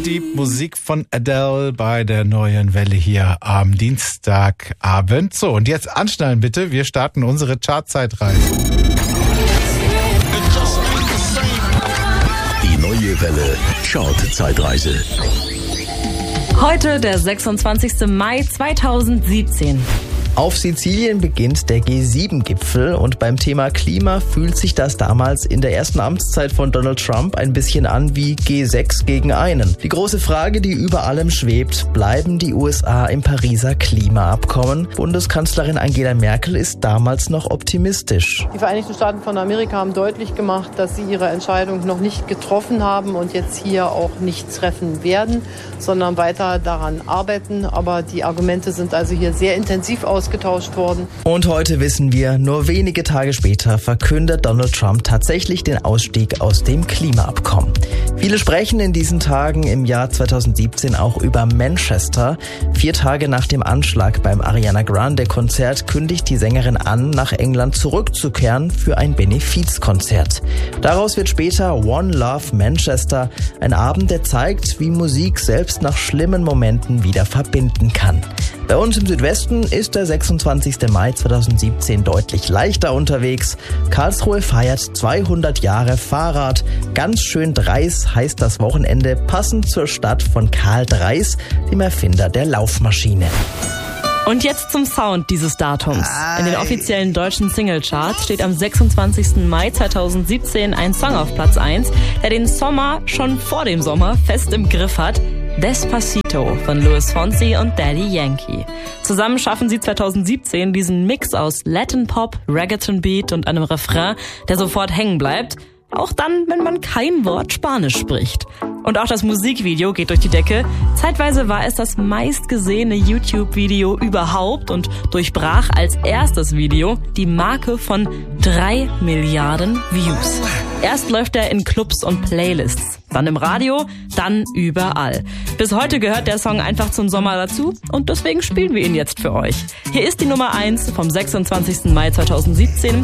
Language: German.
Die Musik von Adele bei der neuen Welle hier am Dienstagabend. So, und jetzt anschnallen bitte, wir starten unsere Chartzeitreise. Die neue Welle Chartzeitreise. Heute der 26. Mai 2017. Auf Sizilien beginnt der G7-Gipfel und beim Thema Klima fühlt sich das damals in der ersten Amtszeit von Donald Trump ein bisschen an wie G6 gegen einen. Die große Frage, die über allem schwebt, bleiben die USA im Pariser Klimaabkommen? Bundeskanzlerin Angela Merkel ist damals noch optimistisch. Die Vereinigten Staaten von Amerika haben deutlich gemacht, dass sie ihre Entscheidung noch nicht getroffen haben und jetzt hier auch nicht treffen werden, sondern weiter daran arbeiten. Aber die Argumente sind also hier sehr intensiv ausgetauscht worden. Und heute wissen wir, nur wenige Tage später verkündet Donald Trump tatsächlich den Ausstieg aus dem Klimaabkommen. Viele sprechen in diesen Tagen im Jahr 2017 auch über Manchester. 4 Tage nach dem Anschlag beim Ariana Grande-Konzert kündigt die Sängerin an, nach England zurückzukehren für ein Benefizkonzert. Daraus wird später One Love Manchester, ein Abend, der zeigt, wie Musik selbst nach schlimmen Momenten wieder verbinden kann. Bei uns im Südwesten ist der 26. Mai 2017 deutlich leichter unterwegs. Karlsruhe feiert 200 Jahre Fahrrad. Ganz schön dreis heißt das Wochenende, passend zur Stadt von Karl Dreis, dem Erfinder der Laufmaschine. Und jetzt zum Sound dieses Datums. In den offiziellen deutschen Singlecharts steht am 26. Mai 2017 ein Song auf Platz 1, der den Sommer schon vor dem Sommer fest im Griff hat. Despacito von Luis Fonsi und Daddy Yankee. Zusammen schaffen sie 2017 diesen Mix aus Latin Pop, Reggaeton Beat und einem Refrain, der sofort hängen bleibt. Auch dann, wenn man kein Wort Spanisch spricht. Und auch das Musikvideo geht durch die Decke. Zeitweise war es das meistgesehene YouTube-Video überhaupt und durchbrach als erstes Video die Marke von 3 Milliarden Views. Erst läuft er in Clubs und Playlists, dann im Radio, dann überall. Bis heute gehört der Song einfach zum Sommer dazu und deswegen spielen wir ihn jetzt für euch. Hier ist die Nummer 1 vom 26. Mai 2017